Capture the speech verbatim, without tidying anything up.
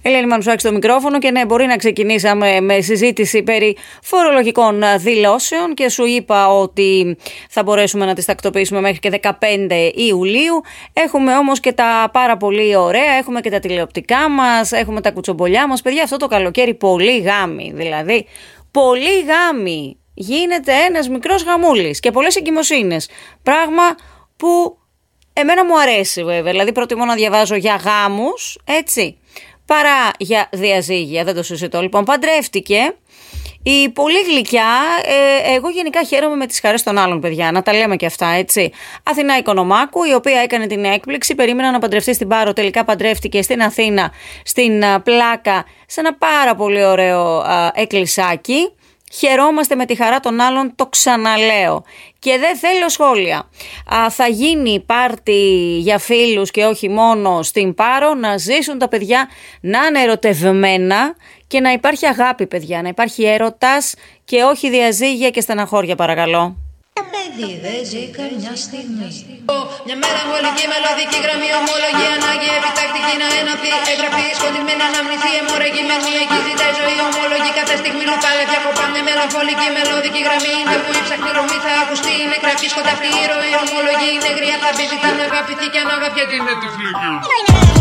Ελένη Μανουσάκη στο μικρόφωνο και ναι, μπορεί να ξεκινήσαμε με συζήτηση περί φορολογικών δηλώσεων και σου είπα ότι θα μπορέσουμε να τις τακτοποιήσουμε μέχρι και δεκαπέντε Ιουλίου. Έχουμε όμως και τα πάρα πολύ ωραία, έχουμε και τα τηλεοπτικά μας, έχουμε τα κουτσομπολιά μας. Παιδιά, αυτό το καλοκαίρι πολύ γάμοι, δηλαδή πολύ γάμοι. Γίνεται ένας μικρός γαμούλης και πολλές εγκυμοσύνες. Πράγμα που εμένα μου αρέσει βέβαια, δηλαδή προτιμώ να διαβάζω για γάμους, έτσι, παρά για διαζύγια, δεν το συζητώ. Λοιπόν, παντρεύτηκε η πολύ γλυκιά, ε, εγώ γενικά χαίρομαι με τις χαρές των άλλων, παιδιά, να τα λέμε και αυτά, έτσι. Αθηνά Οικονομάκου, η οποία έκανε την έκπληξη, περίμενα να παντρευτεί στην Πάρο, τελικά παντρεύτηκε στην Αθήνα, στην α, Πλάκα, σε ένα πάρα πολύ ωραίο α, εκκλησάκι. Χαιρόμαστε με τη χαρά των άλλων, το ξαναλέω. Και δεν θέλω σχόλια. Α, θα γίνει πάρτι για φίλους και όχι μόνο στην Πάρο, να ζήσουν τα παιδιά, να είναι ερωτευμένα και να υπάρχει αγάπη, παιδιά, να υπάρχει έρωτας και όχι διαζύγια και στεναχώρια, παρακαλώ. Το παιδί δεν ζει καμιά στιγμή. Μια μελαγχολική μελωδική γραμμή, ομολογία, ανάγκη επιτακτική να ενωθεί. Εγγραφή σκοτεινή να αναμνηθεί, αιμορραγημένη εκεί ζητάει ζωή. Ομολογεί κάθε στιγμή λουπάλε διακοπά. Μια μελαγχολική μελωδική γραμμή είναι που η ψαχνή ρομή θα ακουστεί. Είναι κραπή σκοταφή η ροή. Ομολογεί είναι γριά, θα μπει, ζητά να αγαπηθεί και αν αγαπιέται είναι τυφλή.